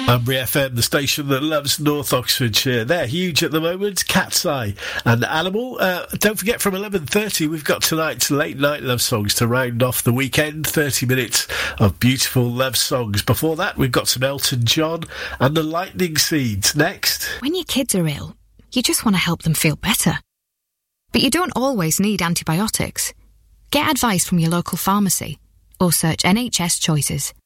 Amberley FM, the station that loves North Oxfordshire. They're huge at the moment. Cat's Eye and Animal. Don't forget, from 11:30, we've got tonight's late night love songs to round off the weekend. 30 minutes of beautiful love songs. Before that, we've got some Elton John and the Lightning Seeds. Next. When your kids are ill, you just want to help them feel better. But you don't always need antibiotics. Get advice from your local pharmacy or search NHS Choices.